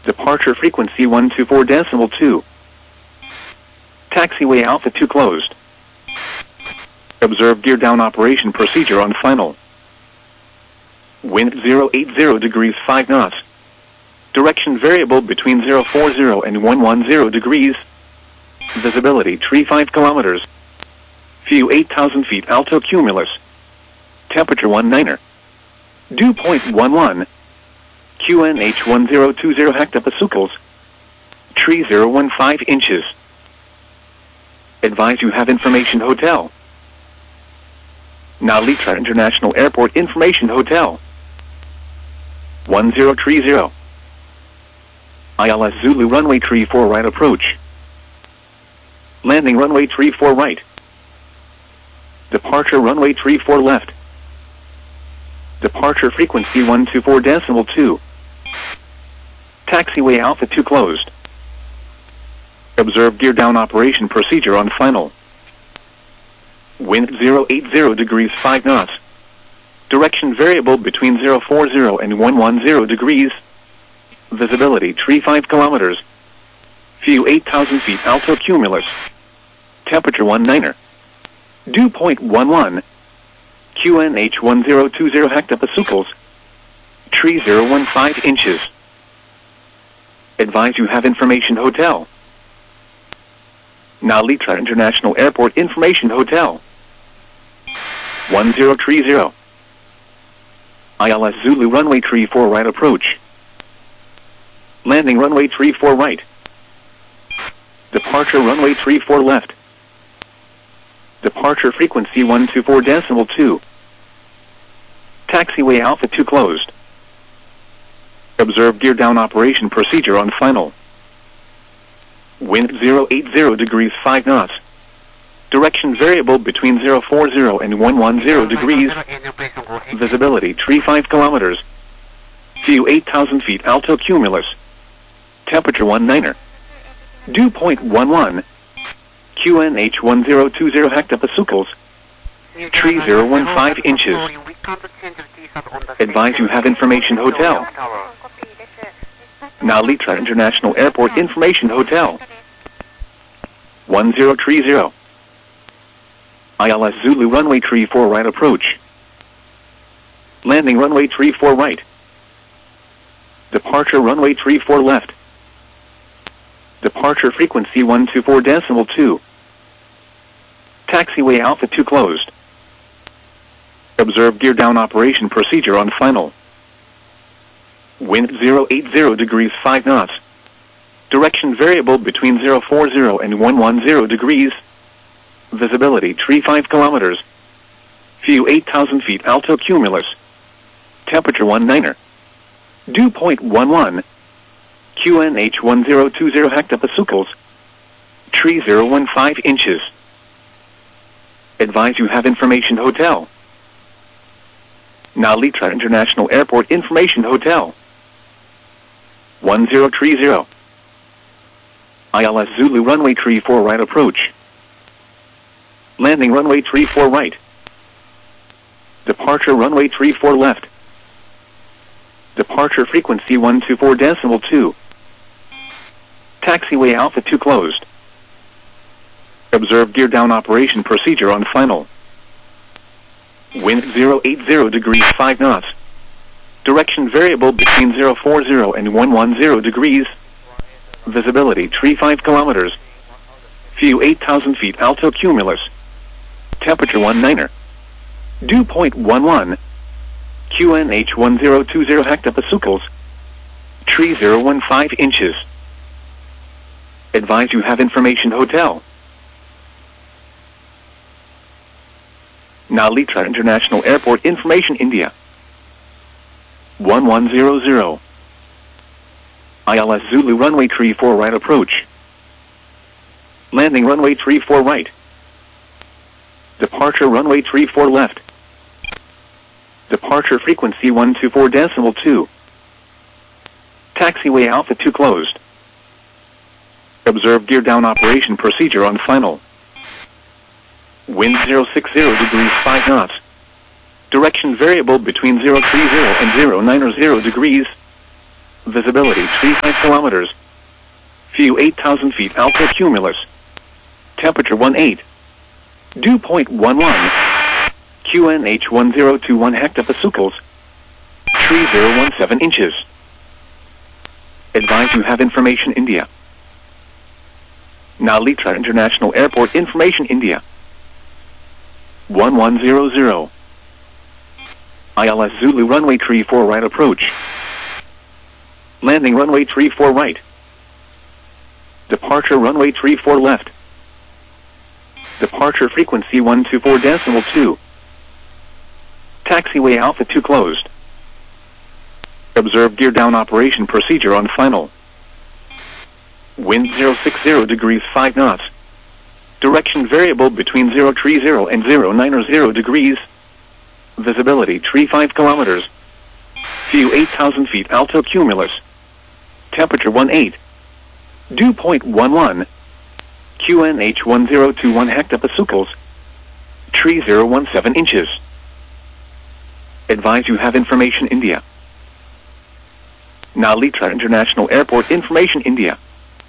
Departure frequency 124.2. Taxiway Alpha 2 closed. Observe gear down operation procedure on final. Wind 080 degrees 5 knots. Direction variable between 040 and 110 degrees. Visibility tree 5 kilometers. View 8,000 feet alto cumulus. Temperature 19er. Dew point 11. QNH 1020 hectopascals. Tree 015 inches. Advise you have information hotel. Now Litra International Airport Information Hotel. 1030. ILS Zulu runway 34 right approach. Landing runway 34 right. Departure runway 34 left. Departure frequency 124.2. Taxiway Alpha 2 closed. Observe gear down operation procedure on final. Wind 080 degrees 5 knots. Direction variable between 040 and 110 degrees. Visibility tree 5 kilometers. View 8,000 feet alto cumulus. Temperature 19er. Dew point 11. QNH 1020 hectopascals. Tree 015 inches. Advise you have information hotel. Now Litra International Airport Information Hotel. 1030. ILS Zulu runway 34 right approach. Landing runway 34 right. Departure runway 34 left. Departure frequency 124.2. Taxiway Alpha 2 closed. Observe gear down operation procedure on final. Wind 080 degrees 5 knots. Direction variable between 040 and 110 degrees. Visibility tree 5 kilometers. View 8,000 feet alto cumulus. Temperature 19er. Dew point 11. QNH 1020 hectopascals. Tree 015 inches. Advise you have information hotel. Now Litra International Airport Information Hotel. 1030. ILS Zulu runway 34 right approach. Landing runway 34 right. Departure runway 34 left. Departure frequency 124.2. Taxiway Alpha 2 closed. Observe gear down operation procedure on final. Wind 080 degrees 5 knots. Direction variable between 040 and 110 degrees. Visibility tree 5 kilometers. View 8,000 feet alto cumulus. Temperature 19er. Dew point 11. QNH 1020 hectopascals. Tree 015 inches. Advise you have information hotel. Now Litra International Airport Information Hotel. 1030. ILS Zulu runway 34 right approach. Landing runway 34 right. Departure runway 34 left. Departure frequency 124.2. Taxiway Alpha 2 closed. Observe gear down operation procedure on final. Wind 080 degrees 5 knots. Direction variable between 040 and 110 degrees. Visibility tree 5 kilometers. View 8,000 feet alto cumulus. Temperature 19er. Dew point 11. QNH 1020 hectopascals. Tree 015 inches. Advise you have information hotel. Now Litra International Airport Information India. 1100. ILS Zulu runway 34 right approach. Landing runway 34 right. Departure runway 34 left. Departure frequency 124.2. Taxiway Alpha 2 closed. Observe gear down operation procedure on final. Wind 060 degrees 5 knots. Direction variable between 030 and 090 degrees. Visibility tree 5 kilometers. View 8,000 feet. Alto cumulus. Temperature 18. Dew point 11. QNH 1021 hectopascals. Tree 017 inches. Advise you have information India. Nalitra International Airport information India. 1100. ILS Zulu runway tree 4 right approach. Landing runway tree 4 right. Departure runway tree 4 left. Departure frequency 124.2. Taxiway Alpha 2 closed. Observe gear down operation procedure on final. Wind 060 degrees 5 knots. Direction variable between 030 and 090 degrees. Visibility tree 5 kilometers. View 8,000 feet. Alto cumulus. Temperature 18. Dew point 11. QNH 1021 hectopascals. Tree 017 inches. Advise you have information India. Nalitra International Airport information India.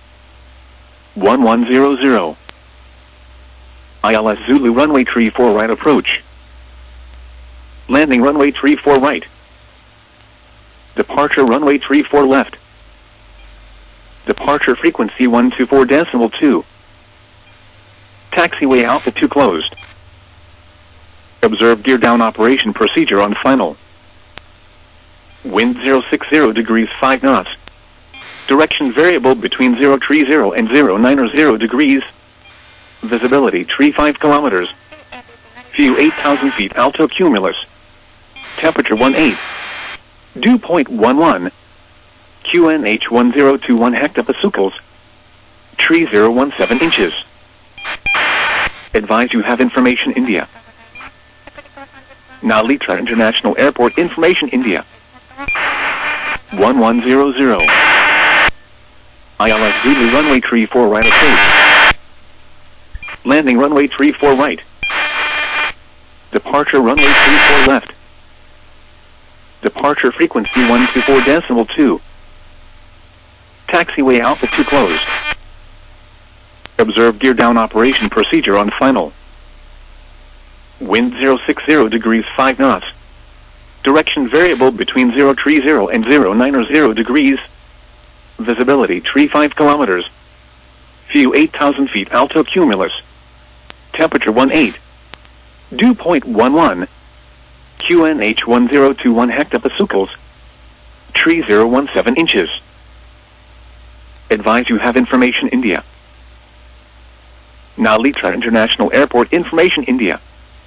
1100. ILS Zulu runway tree 4 right approach. Landing runway tree 4 right. Departure runway tree 4 left. Departure frequency 124.2. Taxiway Alpha 2 closed. Observe gear down operation procedure on final. Wind 060 degrees 5 knots. Direction variable between 030 and 090 degrees. Visibility tree 5 kilometers. View 8,000 feet. Alto cumulus. Temperature 18. Dew point 11. QNH 1021 hectopascals. Tree 017 inches. Advise you have information India. Nalitra International Airport information India. 1100. ILS Zulu runway tree 4 right approach. Landing runway tree 4 right. Departure runway tree 4 left. Departure frequency 124.2. Taxiway Alpha 2 closed. Observe gear down operation procedure on final. Wind 060 degrees 5 knots. Direction variable between 030 and 090 degrees. Visibility tree 5 kilometers. View 8,000 feet. Alto cumulus. Temperature 18. Dew point 11. QNH 1021 hectopascals. Tree 017 inches. Advise you have information India. Nalitra International Airport information India.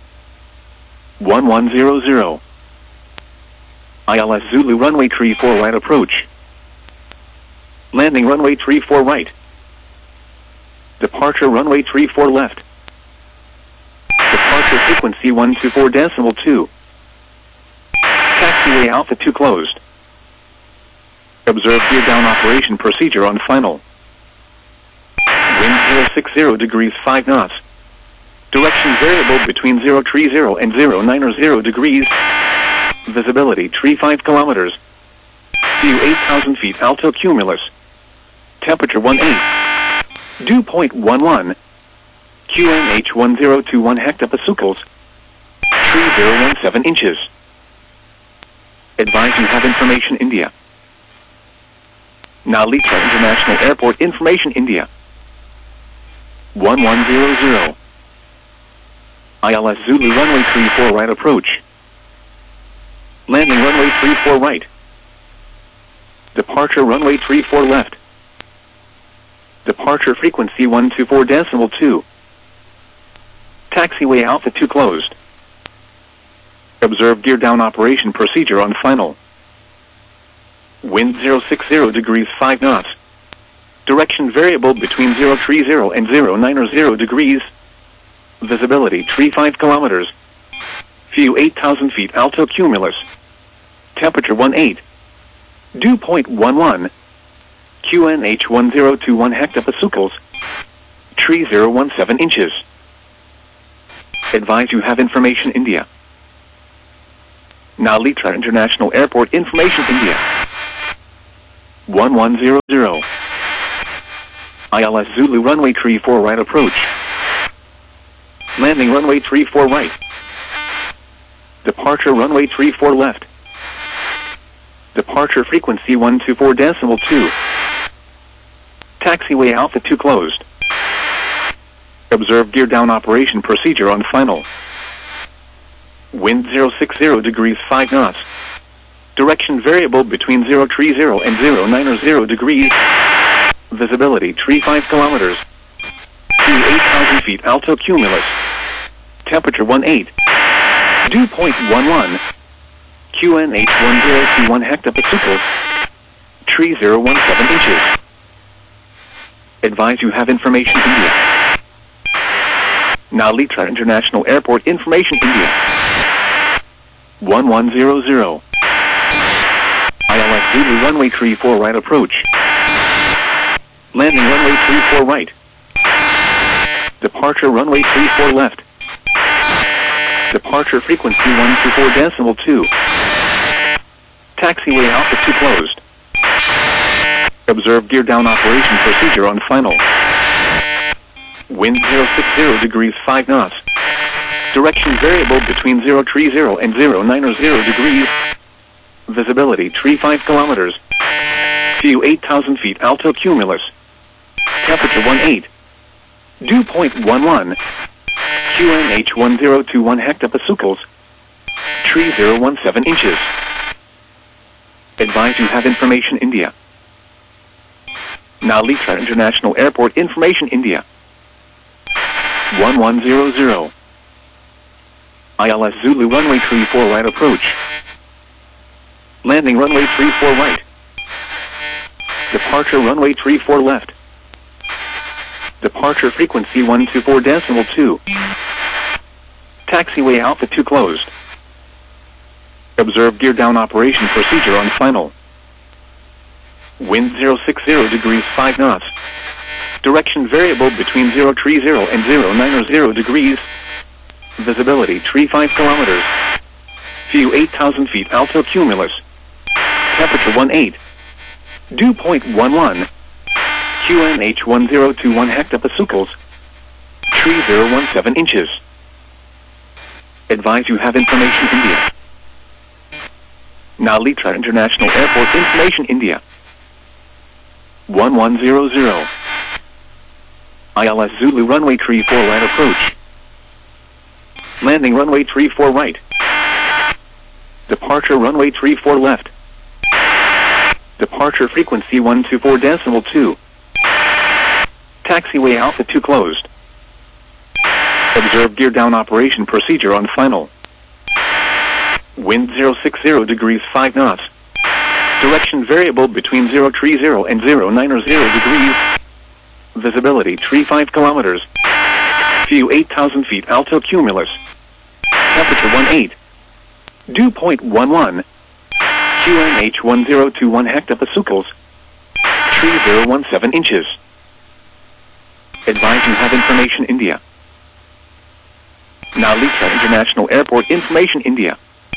1100. ILS Zulu runway tree 4 right approach. Landing runway tree 4 right. Departure runway tree 4 left. Departure frequency 124.2. Taxiway Alpha 2 closed. Observe gear down operation procedure on final. Wind 060 degrees 5 knots. Direction variable between 030 and 090 degrees. Visibility tree 5 kilometers. View 8,000 feet. Alto cumulus. Temperature 18. Dew point 11. QNH 1021 hectopascals. Tree 017 inches. Advise you have information India. Nalitra International Airport information India. 1100. ILS Zulu runway tree 4 right approach. Landing runway tree 4 right. Departure runway tree 4 left. Departure frequency 124.2. Taxiway Alpha 2 closed. Observe gear down operation procedure on final. Wind 060 degrees 5 knots. Direction variable between 030 and 090 degrees. Visibility tree 5 kilometers. View 8,000 feet. Alto cumulus. Temperature 18. Dew point 11. QNH 1021 hectopascals. Tree 017 inches. Advise you have information India. Nalitra International Airport information India. 1100. ILS Zulu runway 34 right approach. Landing runway 34 right. Departure runway 34 left. Departure frequency 124.2. Taxiway Alpha 2 closed. Observe gear down operation procedure on final. Wind 060 degrees 5 knots. Direction variable between 030 and 090 degrees. Visibility 35 kilometers. View 8,000 feet alto cumulus. Temperature 18. Dew point 11. QNH 1021 hectopascals. Tree 017 inches. Advise you have information India. Nalitra International Airport information India. 1100. ILS Zulu runway 34 right approach. Landing runway 34 right. Departure runway 34 left. Departure frequency 124.2. Taxiway Alpha 2 closed. Observe gear down operation procedure on final. Wind 060 degrees 5 knots. Direction variable between 030 and 090 degrees. Visibility 35 kilometers. View 8,000 feet alto cumulus. Temperature 18. Dew point 11. QNH 1021 hectopascals. Tree 017 inches. Advise you have information India. Nalitra International Airport information India. 1100. ILS Zulu runway 34 right approach. Landing runway 34 right. Departure runway 34 left. Departure frequency 124.2. Taxiway Alpha 2 closed. Observe gear down operation procedure on final. Wind 060 degrees 5 knots. Direction variable between 030 and 090 degrees. Visibility 35 kilometers. View 8,000 feet alto cumulus. Temperature 18. Dew point 11. QNH 1021 hectopascals. Tree 017 inches. Advise you have information India. Nalitra International Airport information India. 1100. ILS Zulu runway 34 right approach. Landing runway 34 right. Departure runway 34 left. Departure frequency 124.2. Taxiway Alpha 2 closed. Observe gear down operation procedure on final. Wind 060 degrees 5 knots. Direction variable between 030 and 090 degrees. Visibility 35 kilometers. View 8,000 feet alto cumulus. Temperature 18. Dew point 11. QNH 1021 hectopascals. Tree 017 inches. Advise you have information India. Nalitra International Airport information India.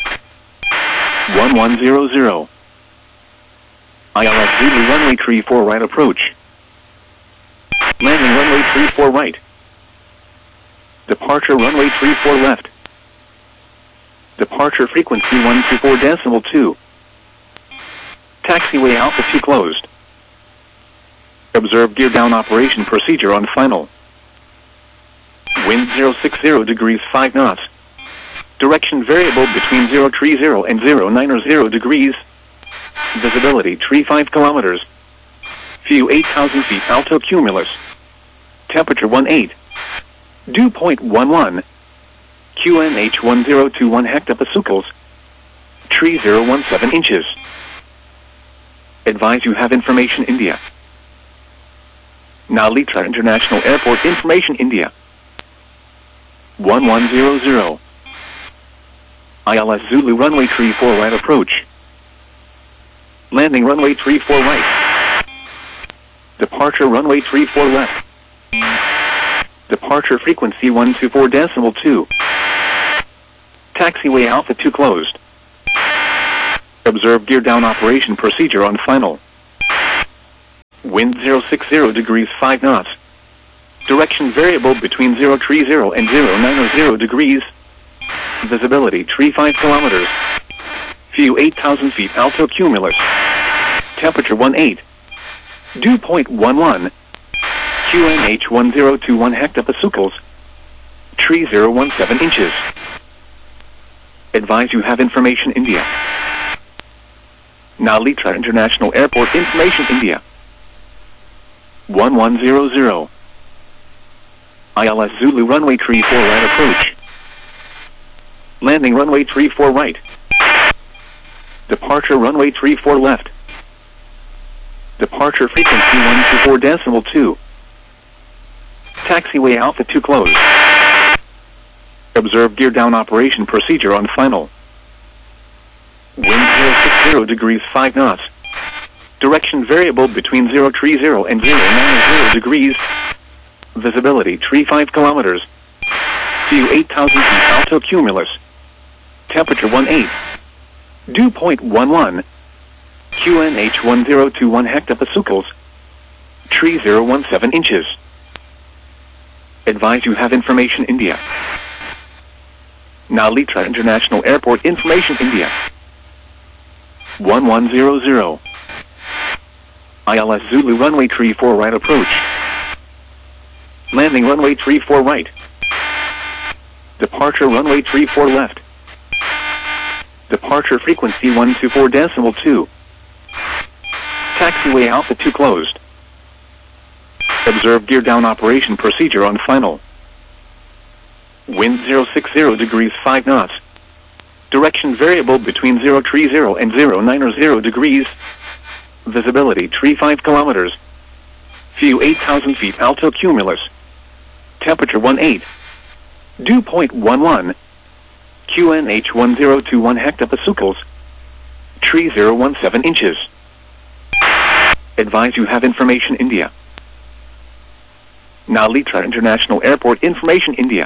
1100. ILS Zulu runway 34 right approach. Landing runway 34 right. Departure runway 34 left. Departure frequency 124.2. Taxiway Alpha 2 closed. Observe gear down operation procedure on final. Wind 060 degrees 5 knots. Direction variable between 030 and 090 degrees. Visibility 35 kilometers. View 8,000 feet alto cumulus. Temperature 18. Dew point 11. QNH 1021 hectopascals. Tree 017 inches. Advise you have information India. Nalitra International Airport information India. 1100. ILS Zulu runway 34 right approach. Landing runway 34 right. Departure runway 34 left. Departure frequency 124.2. Taxiway Alpha 2 closed. Observe gear down operation procedure on final. Wind 060 degrees 5 knots. Direction variable between 030 and 090 degrees. Visibility tree 5 kilometers. View 8,000 feet alto cumulus. Temperature 18. Dew point 11. QNH 1021 hectopascals. Tree 017 inches. Advise you have information India. Nalitra International Airport information India. 1100. ILS Zulu runway 34 right approach. Landing runway 34 right. Departure runway 34 left. Departure frequency 124.2. Taxiway Alpha 2 closed. Observe gear down operation procedure on final. Wind 060 degrees 5 knots. Direction variable between 030 and 090 degrees. Visibility tree 5 kilometers. View 8,000 feet alto cumulus. Temperature 18. Dew point 11. QNH 1021 hectopascals. Tree 017 inches. Advise you have information India. Nalitra International Airport information India. 1100. ILS Zulu runway 34 right approach. Landing runway 34 right. Departure runway 34 left. Departure frequency 124.2. Taxiway Alpha 2 closed. Observe gear down operation procedure on final. Wind 060 degrees 5 knots. Direction variable between 030 and 090 degrees. Visibility tree 5 kilometers. View 8,000 feet alto cumulus. Temperature 18. Dew point 11. QNH 1021 hectopascals. Tree 017 inches. Advise you have information India. Nalitra International Airport information India.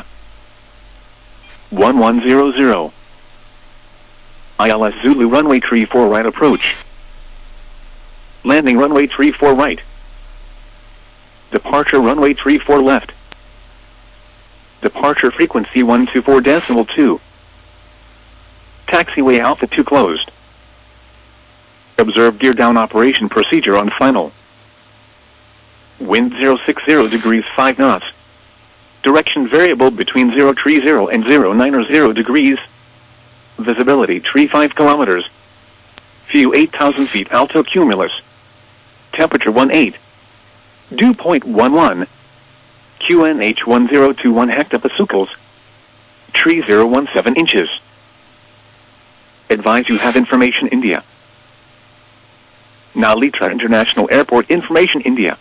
1100. ILS Zulu runway 34 right approach. Landing runway 34 right. Departure runway 34 left. Departure frequency 124.2. Taxiway Alpha 2 closed. Observe gear down operation procedure on final. Wind 060 degrees 5 knots. Direction variable between 030 and 090 degrees. Visibility tree 5 kilometers. View 8,000 feet alto cumulus. Temperature 18. Dew point 11. QNH 1021 hectopascals. Tree 017 inches. Advise you have information India. Nalitra International Airport information India.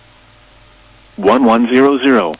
1100.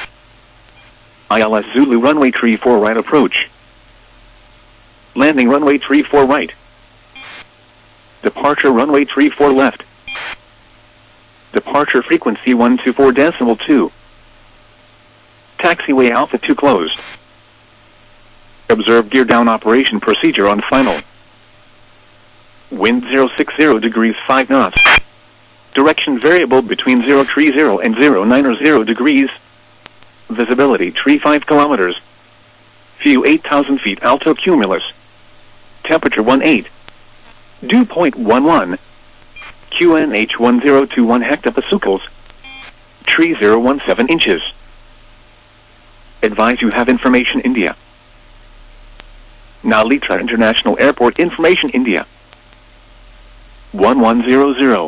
ILS Zulu runway 34 right approach. Landing runway 34 right. Departure runway 34 left. Departure frequency 124.2. Taxiway Alpha 2 closed. Observe gear down operation procedure on final. Wind 060 degrees 5 knots. Direction variable between 030 and 090 degrees. Visibility tree 5 kilometers. View 8,000 feet alto cumulus. Temperature 18. Dew point 11. QNH 1021 hectopascals. Tree 017 inches. Advise you have information India. Nalitra International Airport information India. 1100.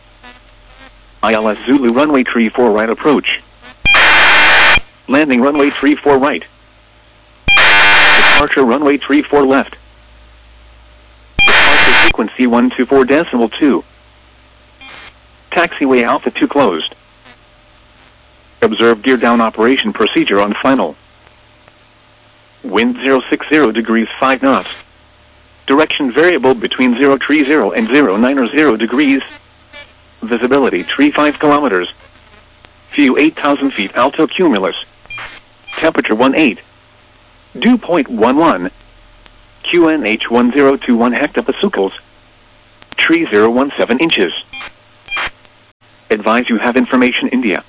ILS Zulu runway 34 right approach. Landing runway 34 right. Departure runway 34 left. Departure frequency 124.2. Taxiway Alpha 2 closed. Observe gear down operation procedure on final. Wind 060 degrees 5 knots. Direction variable between 030 and 090 degrees. Visibility tree 5 kilometers. View 8,000 feet alto cumulus. Temperature 18. Dew point 11. QNH 1021 hectopascals. Tree 017 inches. Advise you have information India.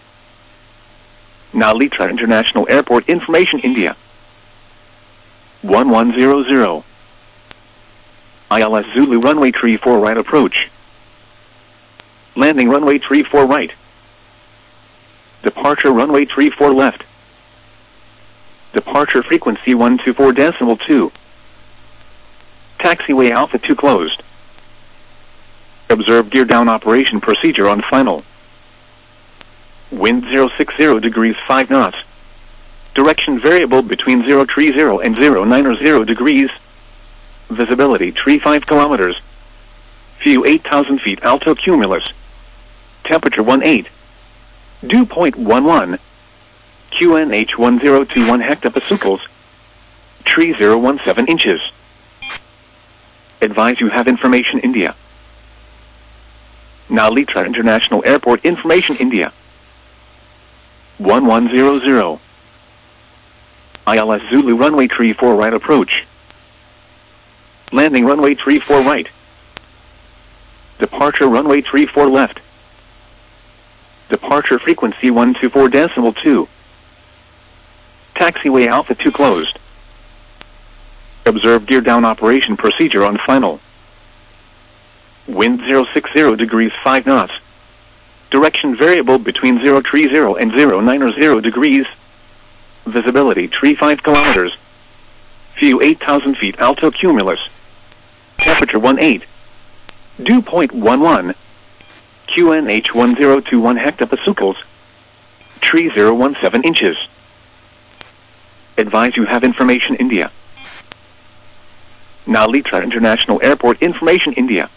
Nalitra International Airport information India. 1100. ILS Zulu runway 34 right approach. Landing runway 34 right. Departure runway 34 left. Departure frequency 124.2. Taxiway Alpha 2 closed. Observe gear down operation procedure on final. Wind 060 degrees 5 knots. Direction variable between 030 and 090 degrees. Visibility 35 kilometers. View 8,000 feet alto cumulus. Temperature 18. Dew point 11. QNH 1021 hectopascals. Tree 017 inches. Advise you have information India. Nalitra International Airport information India. 1100. ILS Zulu runway 34 right approach. Landing runway 34 right. Departure runway 34 left. Departure frequency 124.2. Taxiway Alpha 2 closed. Observe gear down operation procedure on final. Wind 060 degrees 5 knots. Direction variable between 030 and 090 degrees. Visibility 35 kilometers. View 8,000 feet alto cumulus. Temperature 18. Dew point 11. QNH 1021 hectopascals. Tree 017 inches. Advise you have information India. Nalitra International Airport information India.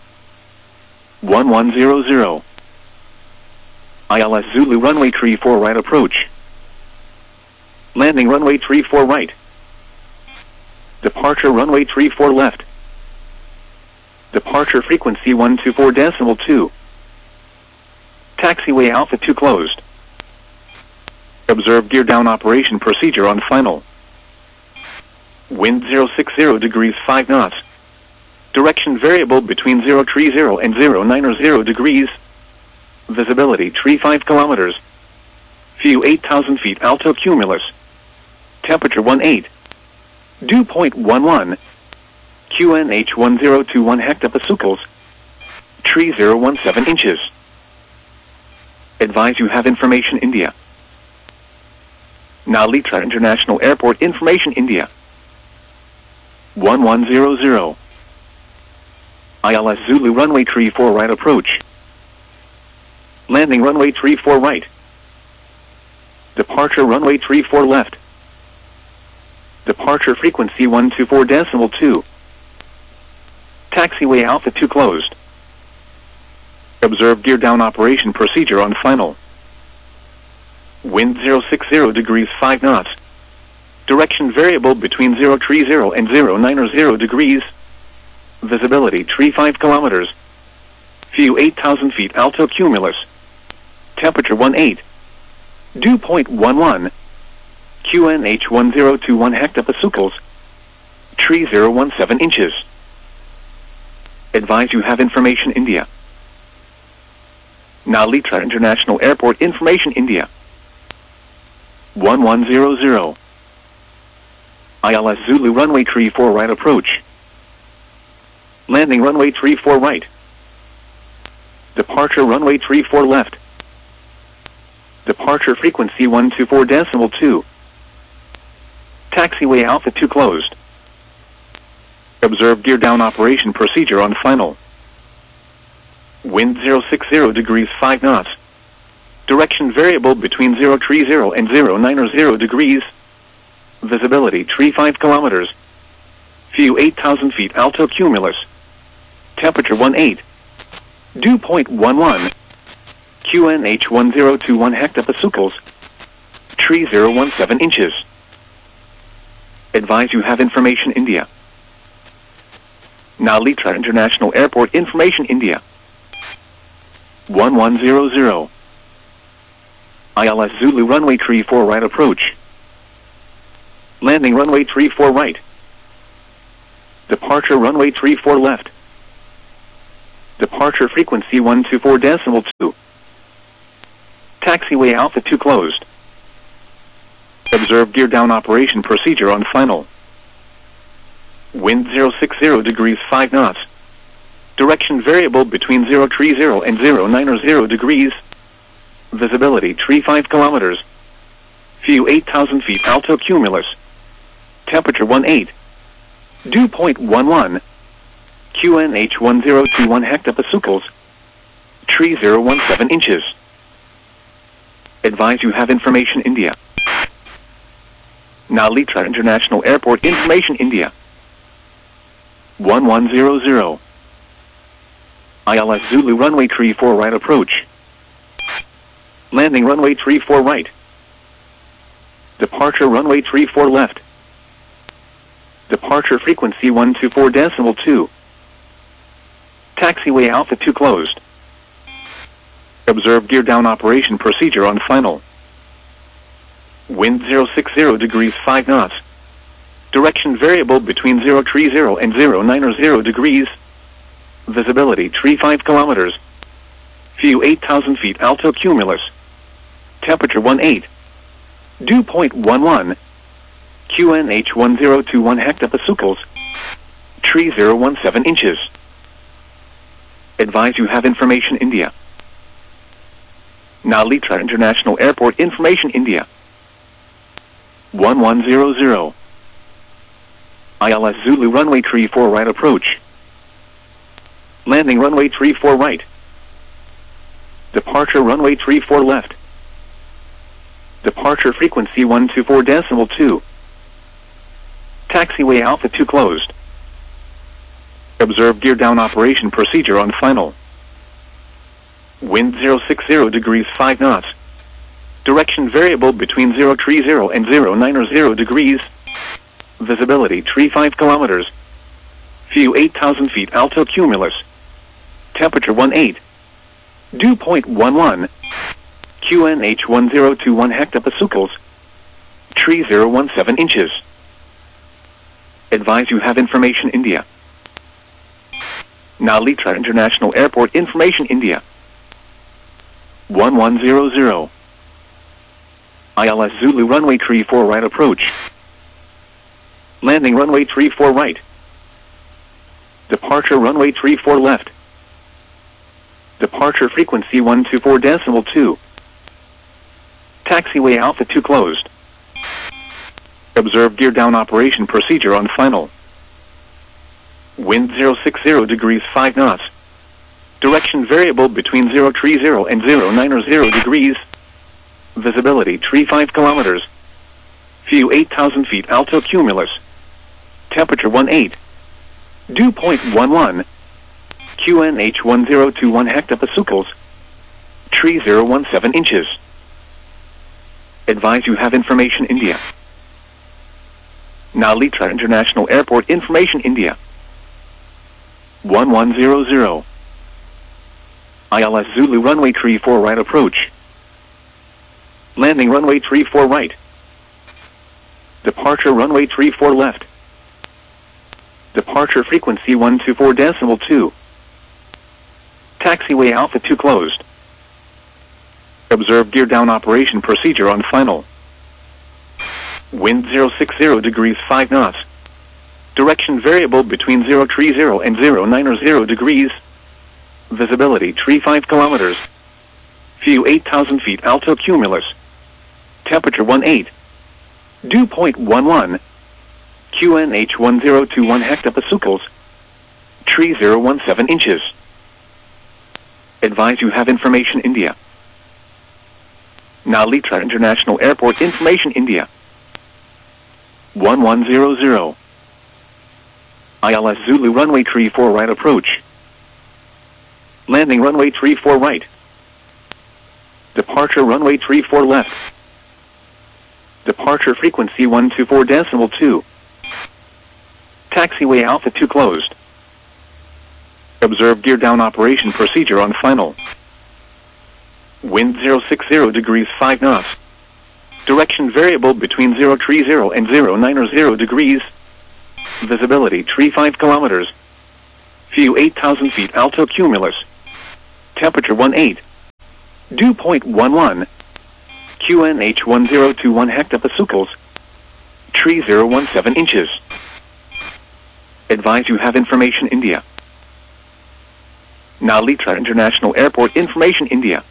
1100. ILS Zulu runway 34 right approach. Landing runway 34 right. Departure runway 34 left. Departure frequency 124.2. Taxiway Alpha 2 closed. Observe gear down operation procedure on final. Wind 060 degrees 5 knots. Direction variable between 030 and 090 degrees. Visibility 35 kilometers. View 8,000 feet alto cumulus. Temperature 18. Dew point 11. QNH 1021 hectopascals. Tree 017 inches. Advise you have information India. Nalitra International Airport information India. 1100. ILS Zulu runway 34 right approach. Landing runway 34 right. Departure runway 34 left. Departure frequency 124.2. Taxiway Alpha 2 closed. Observe gear down operation procedure on final. Wind 060 degrees 5 knots. Direction variable between 030 and 090 degrees. Visibility 35 kilometers. View 8,000 feet alto cumulus. Temperature 18. Dew point 11. QNH 1021 hectopascals. Tree 017 inches. Advise you have information India. Nalitra International Airport information India. 1100. ILS Zulu runway 34 right approach. Landing runway 34 right. Departure runway 34 left. Departure frequency 124.2. Taxiway Alpha 2 closed. Observe gear down operation procedure on final. Wind 060 degrees 5 knots. Direction variable between 030 and 090 degrees. Visibility 35 kilometers. View 8,000 feet alto cumulus. Temperature 18. Dew point 11. QNH 1021 hectopascals. Tree 017 inches. Advise you have information India. Nalitra International Airport information India. 1100. ILS Zulu runway 34 right approach. Landing runway 34 right. Departure runway 34 left. Departure frequency 124.2. Taxiway Alpha 2 closed. Observe gear down operation procedure on final. Wind 060 degrees 5 knots. Direction variable between 030 and 090 degrees. Visibility tree 5 kilometers. View 8,000 feet alto cumulus. Temperature 18. Dew point 11. QNH 1021 hectopascals. Tree 017 inches. Advise you have information India. Nalitra International Airport information India. 1100. ILS Zulu runway 34 right approach. Landing runway 34 right. Departure runway 34 left. Departure frequency 124.2. Taxiway Alpha 2 closed. Observe gear down operation procedure on final. Wind 060 degrees 5 knots. Direction variable between 030 and 090 degrees. Visibility tree 5 kilometers. View 8,000 feet alto cumulus. Temperature 18. Dew point 11. QNH 1021 hectopascals. Tree 017 inches. Advise you have information India. Nalitra International Airport information India. 1100. ILS Zulu runway 34 right approach. Landing runway 34 right. Departure runway 34 left. Departure frequency 124.2. Taxiway Alpha 2 closed. Observe gear down operation procedure on final. Wind 060 degrees 5 knots. Direction variable between 030 and 090 degrees. Visibility tree 5 kilometers. View 8,000 feet alto cumulus. Temperature 18. Dew point 11. QNH 1021 hectopascals. Tree 017 inches. Advise you have information India. Nalitra International Airport information India. 1100. ILS Zulu runway 34 right approach. Landing runway 34 right. Departure runway 34 left. Departure frequency 124.2. Taxiway Alpha 2 closed. Observe gear down operation procedure on final. Wind 060 degrees 5 knots. Direction variable between 030 and 090 degrees. Visibility tree 5 kilometers. View 8,000 feet alto cumulus. Temperature 18. Dew point 11. QNH 1021 hectopascals. Tree 017 inches. Advise you have information India. Nalitra International Airport information India. 1100. ILS Zulu runway 34 right approach. Landing runway 34 right. Departure runway 34 left. Departure frequency 124.2. Taxiway Alpha 2 closed. Observe gear down operation procedure on final. Wind 060 degrees 5 knots. Direction variable between 030 and 090 degrees. Visibility tree 5 kilometers. View 8,000 feet alto cumulus. Temperature 18. Dew point 11. QNH 1021 hectopascals. Tree 017 inches. Advise you have information India. Nalitra International Airport information India. 1100. ILS Zulu runway 34 right approach. Landing runway 34 right. Departure runway 34 left. Departure frequency 124.2. Taxiway Alpha 2 closed. Observe gear down operation procedure on final. Wind 060 degrees 5 knots. Direction variable between 030 and 090 degrees. Visibility tree 5 kilometers. View 8,000 feet alto cumulus. Temperature 18. Dew point 11. QNH 1021 hectopascals. Tree 017 inches. Advise you have information India. Nalita International Airport information India.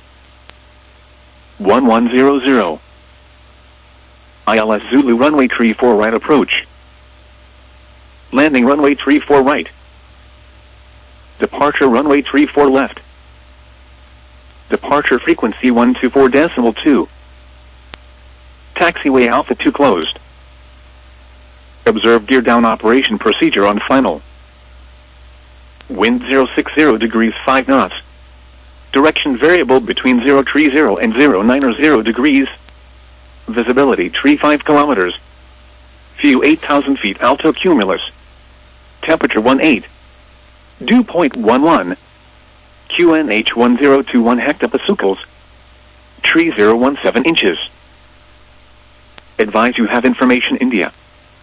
1100. ILS Zulu runway 34 right approach. Landing runway 34 right. Departure runway 34 left. Departure frequency 124.2. Taxiway Alpha 2 closed. Observe gear down operation procedure on final. Wind 060 degrees 5 knots. Direction variable between 030 and 090 degrees. Visibility 35 kilometers. View 8,000 feet alto cumulus. Temperature 18. Dew point 11. QNH 1021 hectopascals. Tree 017 inches. Advise you have information India.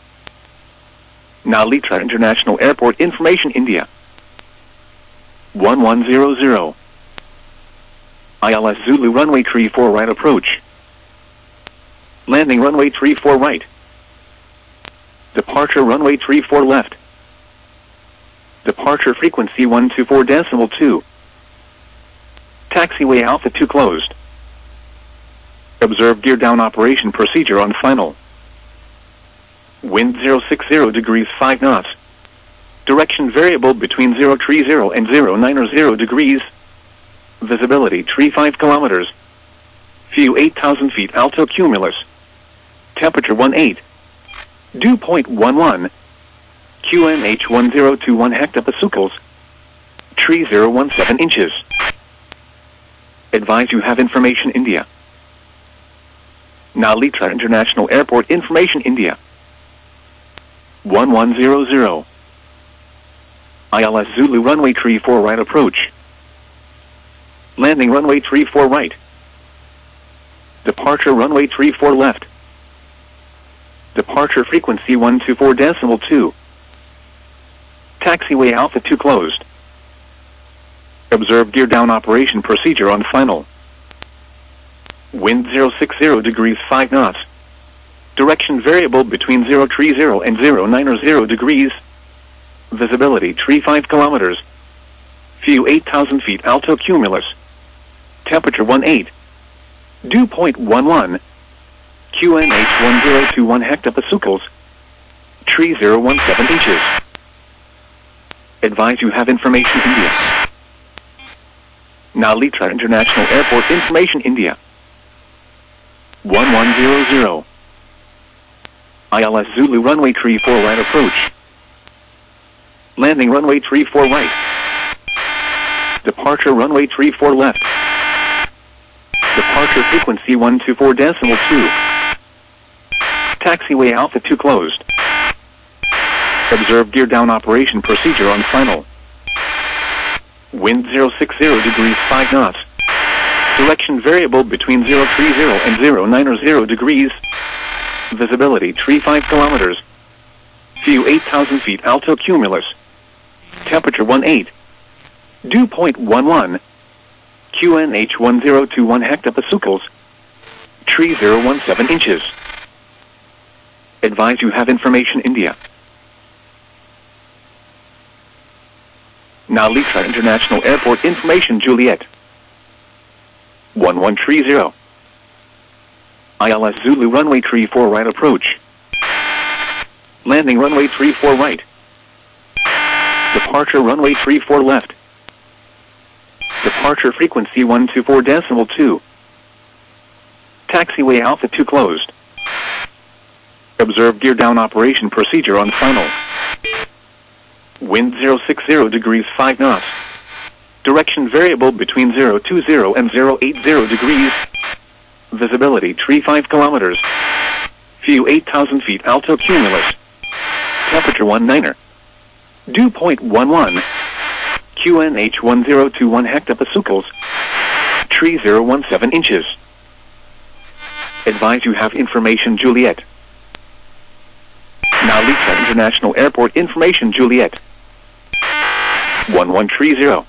Nalita International Airport information India. 1100. ILS Zulu runway 34 right approach. Landing runway 34 right. Departure runway 34 left. Departure frequency 124.2. Taxiway Alpha 2 closed. Observe gear down operation procedure on final. Wind 060 degrees 5 knots. Direction variable between 030 and 090 degrees. Visibility 35 kilometers. View 8,000 feet alto cumulus. Temperature 18. Dew point 11. QNH 1021 hectopascals. Tree 017 inches. Advise you have information India. Nalita International Airport information India. 1100. ILS Zulu runway 34 right approach. Landing runway 34 right. Departure runway 34 left. Departure frequency 124.2. Taxiway Alpha 2 closed. Observe gear down operation procedure on final. Wind 060 degrees 5 knots. Direction variable between 030 and 090 degrees. Visibility 35 kilometers. View 8,000 feet alto cumulus. Temperature 18. Dew point 11. QNH 1021 hectopascals. Tree 017 inches. Advise you have information India. Nalita International Airport information India. 1100. ILS Zulu runway 34 right approach. Landing runway 34 right. Departure runway 34 left. Departure frequency 124.2. Taxiway Alpha 2 closed. Observe gear down operation procedure on final. Wind 060 degrees 5 knots. Direction variable between 030 and 090 degrees. Visibility 35 kilometers. View 8,000 feet alto cumulus. Temperature 18. Dew point 11. QNH 1021 hectopascals. Tree 017 inches. Advise you have information India. Nalita International Airport information Juliet. 1130. ILS Zulu runway 34 right approach. Landing runway 34 right. Departure runway 34 left. Departure frequency 124.2. Taxiway Alpha 2 closed. Observe gear down operation procedure on final. Wind 060 degrees 5 knots. Direction variable between 020 and 080 degrees. Visibility 35 kilometers. View 8,000 feet alto cumulus. Temperature 19. Dew point 11. QNH 1021 hectopascals. Tree 017 inches. Advise you have information Juliet. Nalita International Airport information Juliet. 1130.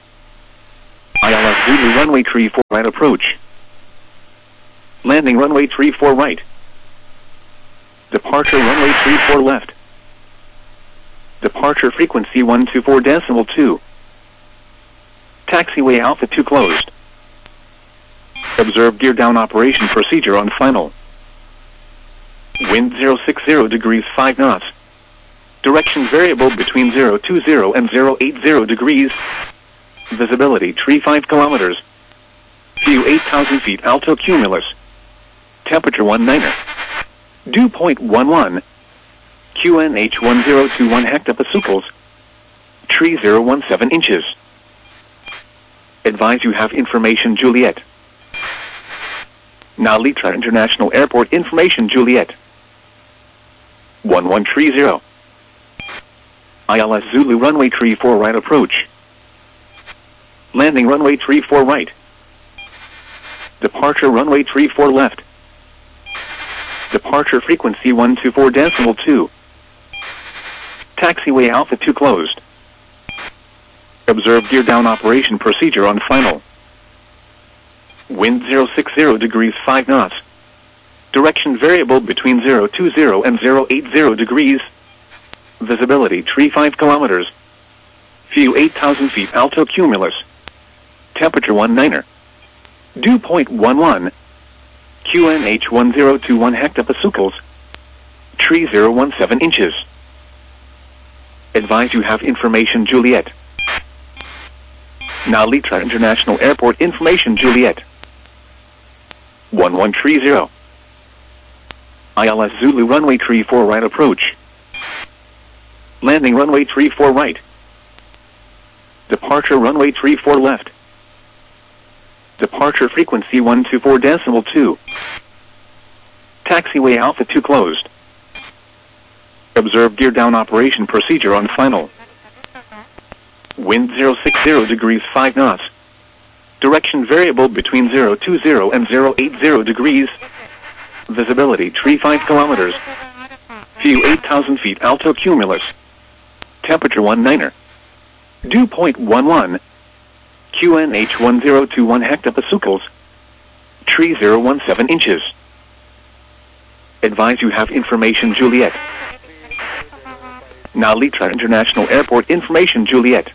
ILS Zulu runway 34 right approach. Landing runway 34 right. Departure runway 34 left. Departure frequency 124.2. Taxiway Alpha 2 closed. Observe gear down operation procedure on final. Wind 060 degrees 5 knots. Direction variable between 020 and 080 degrees. Visibility tree 5 kilometers. View 8,000 feet alto cumulus. Temperature 19er. Dew point 11. QNH 1021 hectopascals. Tree 017 inches. Advise you have information Juliet. Nalitra International Airport information Juliet. 1130. ILS Zulu runway 34 right approach. Landing runway 34 right. Departure runway 34 left. Departure frequency 124.2. Taxiway Alpha 2 closed. Observe gear down operation procedure on final. Wind 060 degrees 5 knots. Direction variable between 020 and 080 degrees. Visibility tree 5 kilometers. View 8,000 feet alto cumulus. Temperature 19er. Dew point 11. QNH 1021 hectopascals. Tree 017 inches. Advise you have information Juliet. Nalitra International Airport information Juliet. 1130. ILS Zulu runway 34 right approach. Landing runway 34 right. Departure runway 34 left. Departure frequency 124.2. Taxiway Alpha 2 closed. Observe gear down operation procedure on final. Wind 060 degrees 5 knots. Direction variable between 020 and 080 degrees. Visibility tree 5 kilometers. View 8,000 feet alto cumulus. Temperature 19er. Dew point 11. QNH 1021 hectopascals. Tree 017 inches. Advise you have information Juliet. Nalitra International Airport information Juliet.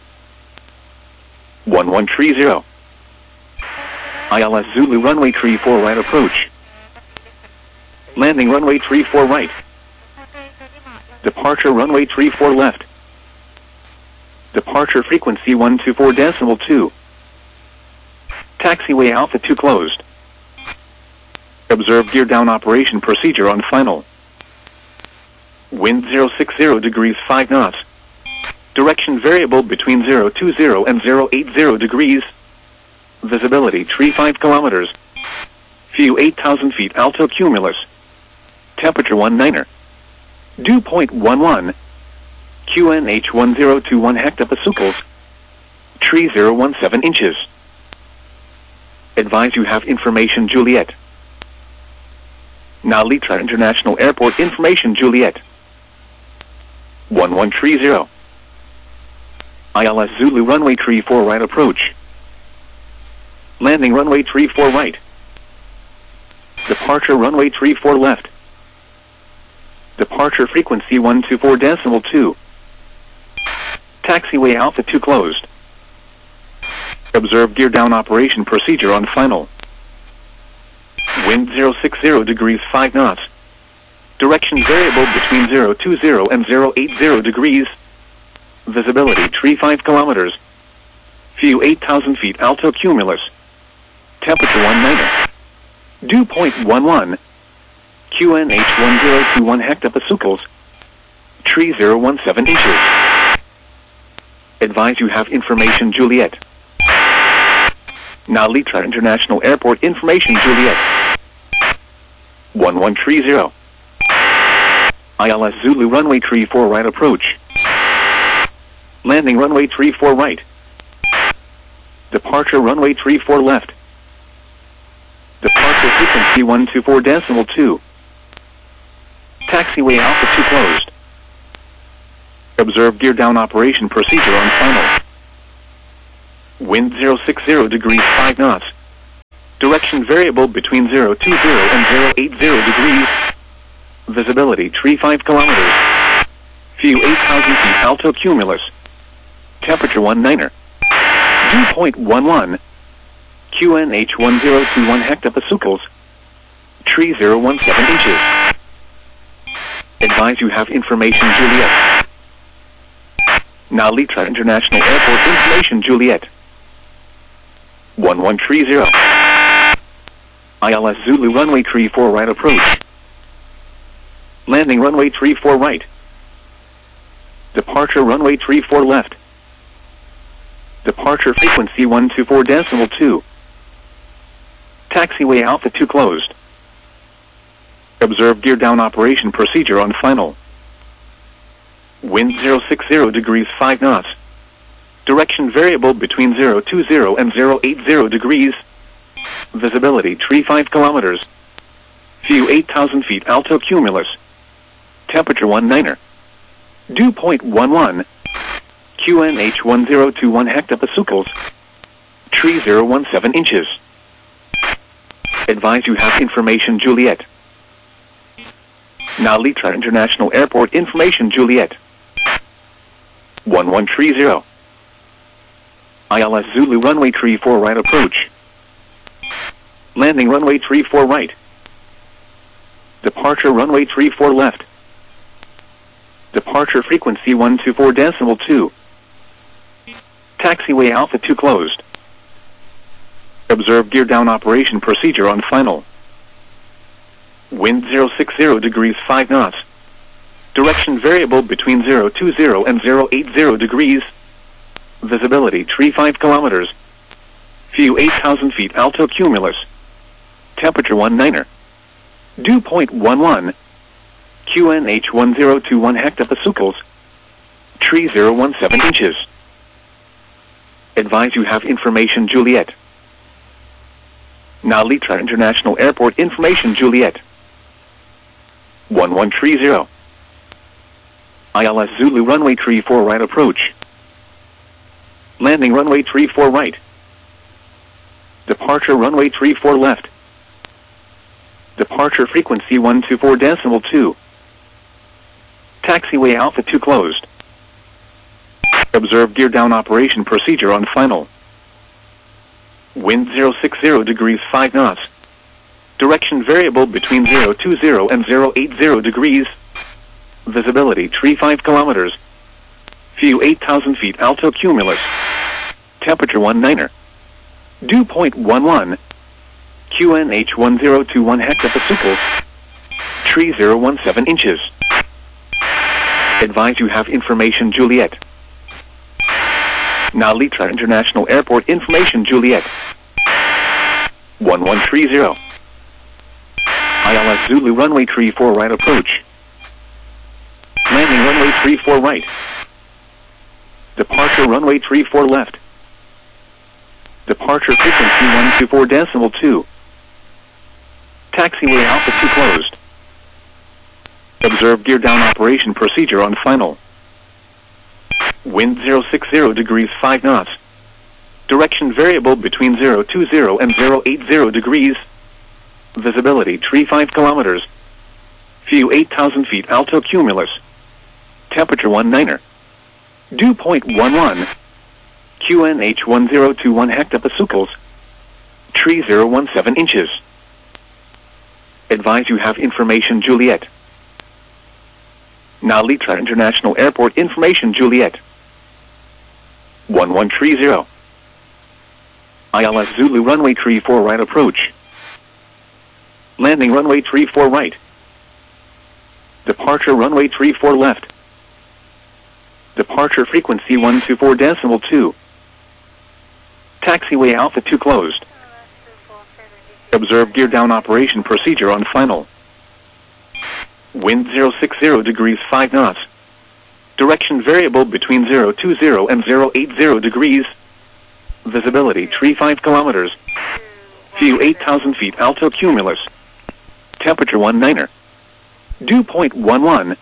1130. ILS Zulu runway 34 right approach. Landing runway 34 right. Departure runway 34 left. Departure frequency 124.2. Taxiway Alpha 2 closed. Observe gear down operation procedure on final. Wind 060 degrees 5 knots. Direction variable between 020 and 080 degrees. Visibility tree 5 kilometers. View 8,000 feet alto cumulus. Temperature 19er. Dew point 11. QNH 1021 hectopascals. Tree 017 inches. Advise you have information Juliet. Nalitra International Airport information Juliet. 1130. ILS Zulu runway 34 right approach. Landing runway 34 right. Departure runway 34 left. Departure frequency 124.2. Taxiway Alpha 2 closed. Observe gear down operation procedure on final. Wind 060 degrees 5 knots. Direction variable between 020 and 080 degrees. Visibility tree 5 kilometers. View 8,000 feet alto cumulus. Temperature 19er. Dew point 11. QNH 1021 hectopascals. Tree 017 inches. Advise you have information Juliet. Nalitra International Airport information Juliet. 1130. ILS Zulu runway 34 right approach. Landing runway 34 right. Departure runway 34 left. Departure frequency 124.2. Taxiway Alpha 2 closed. Observe gear down operation procedure on final. Wind 060 degrees 5 knots. Direction variable between 020 and 080 degrees. Visibility tree 5 kilometers. View 8,000 feet alto cumulus. Temperature 19er. Dew point 11. QNH 1021 hectopascals. Tree 017 inches. Advise you have information Juliet. Nalitra International Airport information Juliet. 1130. ILS Zulu runway 34 right approach. Landing runway 34 right. Departure runway 34 left. Departure frequency 124.2. Taxiway Alpha 2 closed. Observe gear down operation procedure on final. Wind 060 degrees 5 knots. Direction variable between 020 and 080 degrees. Visibility tree 5 kilometers. View 8,000 feet alto cumulus. Temperature 19er. Dew point 11. QNH 1021 hectopascals. Tree 017 inches. Advise you have information Juliet. Nalitra International Airport information Juliet. 1130. ILS Zulu runway 34 right approach. Landing runway 34 right. Departure runway 34 left. Departure frequency 124.2. Taxiway Alpha 2 closed. Observe gear down operation procedure on final. Wind 060 degrees 5 knots. Direction variable between 020 and 080 degrees. Visibility tree 5 kilometers. View 8,000 feet alto cumulus. Temperature 19er. Dew point 11. QNH 1021 hectopascals. Tree 017 inches. Advise you have information Juliet. Nalitra International Airport information Juliet. 1130. ILS Zulu runway 34 right approach. Landing runway 34 right. Departure runway 34 left. Departure frequency 124.2. Taxiway Alpha 2 closed. Observe gear down operation procedure on final. Wind 060 degrees 5 knots. Direction variable between 020 and 080 degrees. Visibility tree 5 kilometers. View 8,000 feet alto cumulus. Temperature 19er. Dew point 11. QNH 1021 hectopascals. Tree 017 inches. Advise you have information Juliet. Nalitra International Airport information Juliet. 1130. ILS Zulu runway 34 right approach. Landing runway 34 right. Departure runway 34 left. Departure frequency 124.2. Taxiway Alpha 2 closed. Observe gear down operation procedure on final. Wind 060 degrees 5 knots. Direction variable between 020 and 080 degrees. Visibility tree 5 kilometers. View 8,000 feet alto cumulus. Temperature 19er. Dew point 11. QNH 1021 hectopascals. Tree 017 inches. Advise you have information Juliet. Nalitra International Airport information Juliet. 1130. ILS Zulu runway 34 right approach. Landing runway 34 right. Departure runway 34 left. Departure frequency 124.2. Taxiway Alpha 2 closed. Observe gear down operation procedure on final. Wind 060 degrees 5 knots. Direction variable between 020 and 080 degrees. Visibility tree 5 kilometers. View 8,000 feet alto cumulus. Temperature 19er. Dew point 11.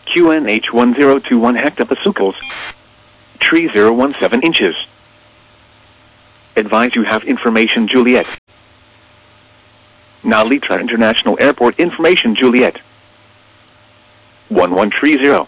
QNH 1021 hectopascals. Tree 017 inches. Advise you have information Juliet. Nalitra International Airport information Juliet. 1130.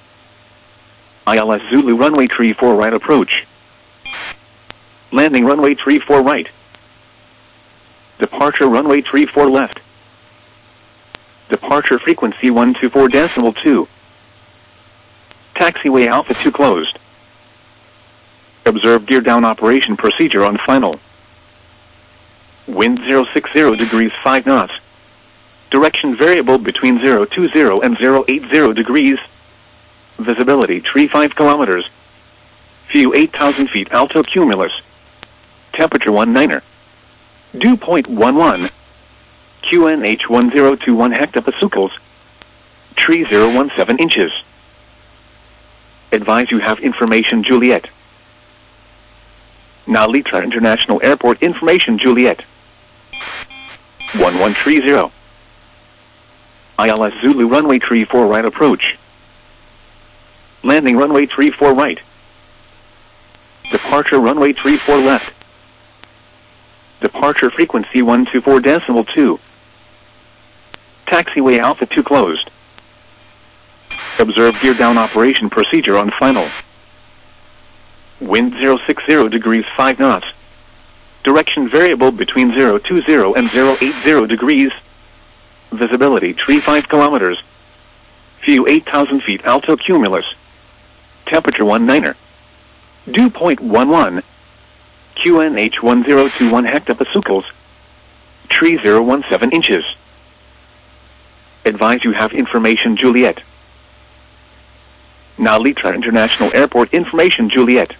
ILS Zulu runway 34 right approach. Landing runway 34 right. Departure runway 34 left. Departure frequency 124.2. Taxiway Alpha 2 closed. Observe gear down operation procedure on final. Wind 060 degrees 5 knots. Direction variable between 020 and 080 degrees. Visibility 35 kilometers. View 8,000 feet alto cumulus. Temperature 19er. Dew point 11. QNH 1021 hectopascals. Tree 017 inches. Advise you have information Juliet. Nalitra International Airport information Juliet. 1130. ILS Zulu runway 34 right approach. Landing runway 34 right. Departure runway 34 left. Departure frequency 124.2. Taxiway Alpha 2 closed. Observe gear down operation procedure on final. Wind 060 degrees 5 knots. Direction variable between 020 and 080 degrees. Visibility 35 kilometers. View 8,000 feet alto cumulus. Temperature 19er. Dew point 11. QNH 1021 hectopascals. Tree 017 inches. Advise you have information Juliet. Nalitra International Airport information Juliet.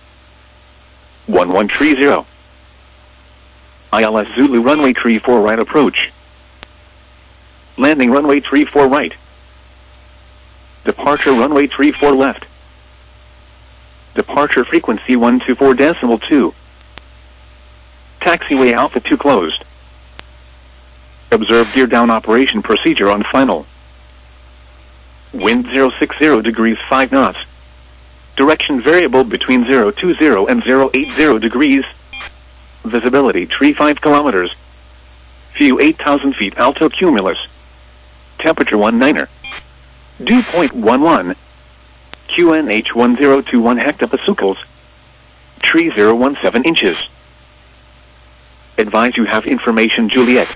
1130. ILS Zulu runway 34 right approach. Landing runway 34 right. Departure runway 34 left. Departure frequency 124.2. Taxiway Alpha 2 closed. Observe gear down operation procedure on final. Wind 060 degrees 5 knots. Direction variable between 020 and 080 degrees. Visibility 35 kilometers. View 8,000 feet alto cumulus. Temperature 19er. Dew point 11. QNH 1021 hectopascals. Tree 017 inches. Advise you have information Juliet.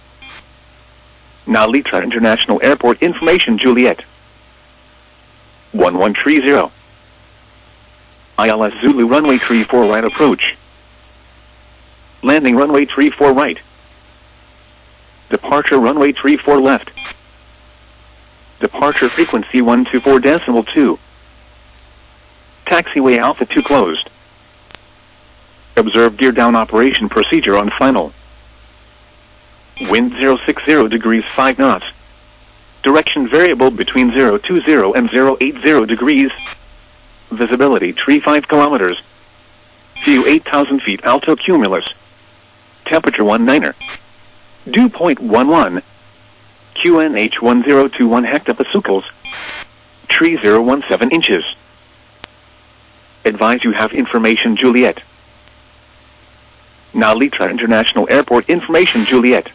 Nalitra International Airport information Juliet. 1130. ILS Zulu runway 34 right approach. Landing runway 34 right. Departure runway 34 left. Departure frequency 124.2. Taxiway Alpha 2 closed. Observe gear down operation procedure on final. Wind 060 degrees 5 knots. Direction variable between 020 and 080 degrees. Visibility 35 kilometers. View 8,000 feet alto cumulus. Temperature 19er. Dew point 11. QNH 1021 hectopascals. Tree 017 inches. Advise you have information Juliet. Nalitra International Airport information Juliet.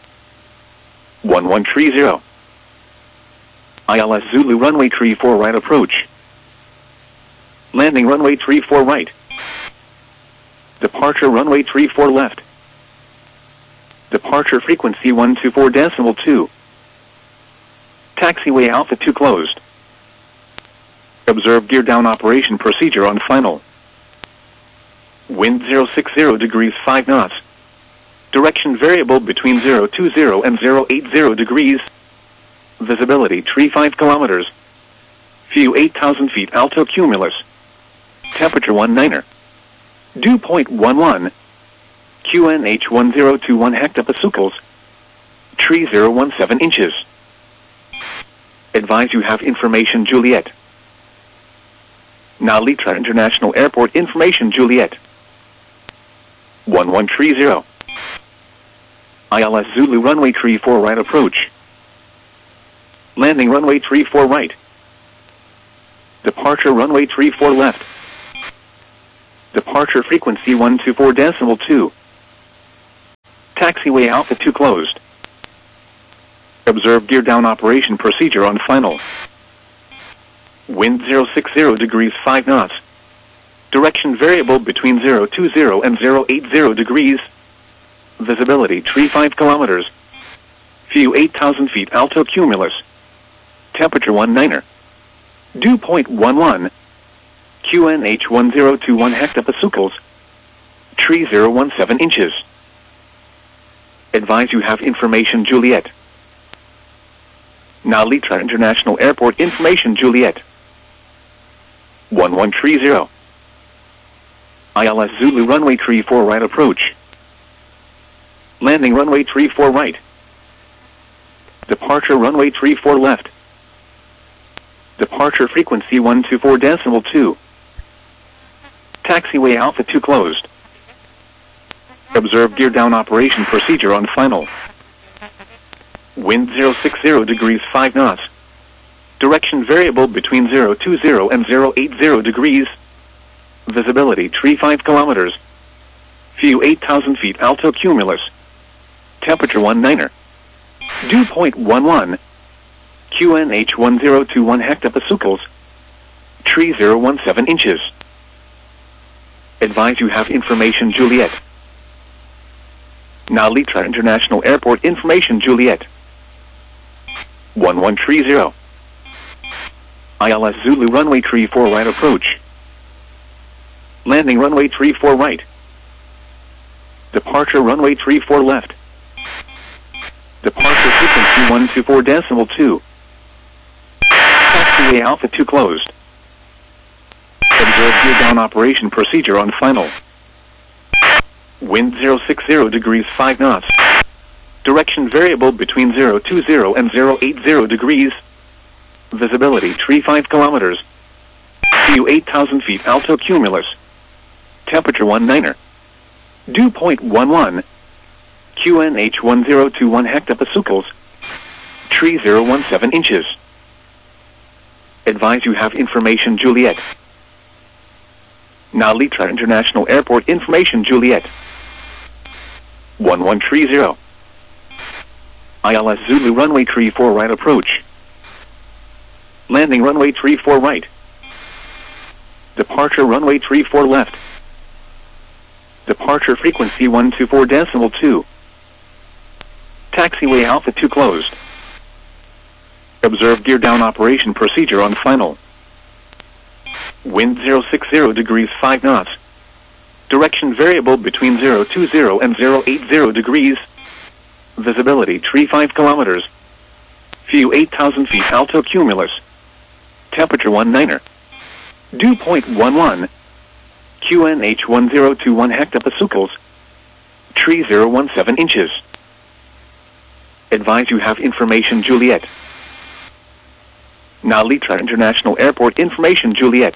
1130. ILS Zulu runway 34 right approach. Landing runway 34 right. Departure runway 34 left. Departure frequency 124.2. Taxiway Alpha 2 closed. Observe gear down operation procedure on final. Wind 060 degrees 5 knots. Direction variable between 020 and 080 degrees. Visibility 35 kilometers. View 8,000 feet alto cumulus. Temperature 19er. Dew point 11. QNH 1021 hectopascals. Tree 017 inches. Advise you have information Juliet. Nalitra International Airport information Juliet. 1130. ILS Zulu runway 34 right approach. Landing runway 34 right. Departure runway 34 left. Departure frequency 124.2. Taxiway Alpha 2 closed. Observe gear down operation procedure on final. Wind 060 degrees 5 knots. Direction variable between 020 and 080 degrees. Visibility tree 5 kilometers. View 8,000 feet alto cumulus. Temperature 19er. Dew point 11. QNH 1021 hectopascals. Tree 017 inches. Advise you have information Juliet. Now Litra International Airport information Juliet. 1130. ILS Zulu runway 34 right approach. Landing runway 34 right. Departure runway 34 left. Departure frequency 124.2. Taxiway Alpha 2 closed. Observe gear down operation procedure on final. Wind 060 degrees 5 knots. Direction variable between 020 and 080 degrees. Visibility tree 5 kilometers. View 8,000 feet alto cumulus. Temperature 19er. Dew point 11. QNH 1021 hectopascals. Tree 017 inches. Advise you have information Juliet. Now Litra International Airport information Juliet. 1130. ILS Zulu runway 34 right approach. Landing runway 34 right. Departure runway 34 left. Departure frequency 124.2. Taxiway Alpha 2 closed. Observe gear down operation procedure on final. Wind 060 degrees 5 knots. Direction variable between 020 and 080 degrees. Visibility tree 5 kilometers. View 8,000 feet alto cumulus. Temperature 19er. Dew point 11. QNH 1021 hectopascals. Tree 017 inches. Advise you have information Juliet. Now Litra International Airport information Juliet. 1130. ILS Zulu runway 34 right approach. Landing runway 34 right. Departure runway 34 left. Departure frequency 124.2. Taxiway Alpha 2 closed. Observe gear down operation procedure on final. Wind 060 degrees 5 knots. Direction variable between 020 and 080 degrees. Visibility tree 5 kilometers. View 8,000 feet alto cumulus. Temperature 19er. Dew point 11. QNH 1021 hectopascals. Tree 017 inches. Advise you have information Juliet. Now Litra International Airport information Juliet.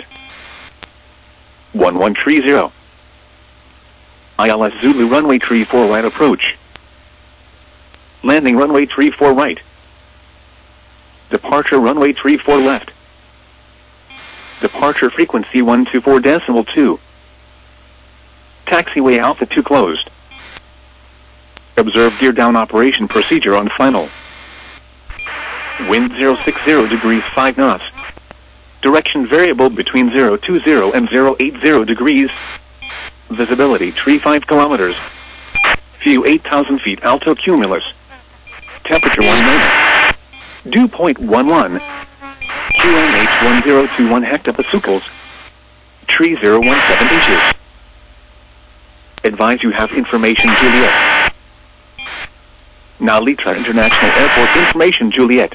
1130. ILS Zulu runway 34 right approach. Landing runway 34 right. Departure runway 34 left. Departure frequency 124.2. Taxiway Alpha 2 closed. Observe gear down operation procedure on final. Wind 060 degrees 5 knots. Direction variable between 020 and 080 degrees. Visibility tree 5 kilometers. View 8,000 feet alto cumulus. Temperature 19. Dew point 11. QNH 1021 hectopascals. Tree 017 inches. Advise you have information Juliet. Now Litra International Airport information Juliet.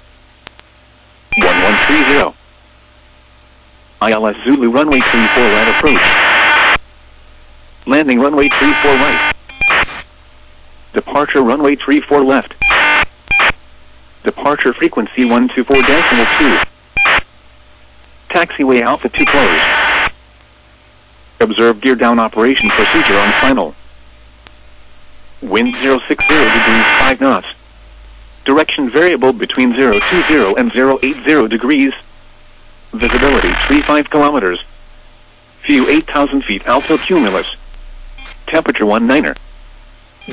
1130. ILS Zulu runway 34 right approach. Landing runway 34 right. Departure runway 34 left. Departure frequency 124.2. Taxiway Alpha 2 closed. Observe gear down operation procedure on final. Wind 060 degrees 5 knots. Direction variable between 020 and 080 degrees. Visibility tree 5 kilometers. View 8,000 feet alto cumulus. Temperature 19er.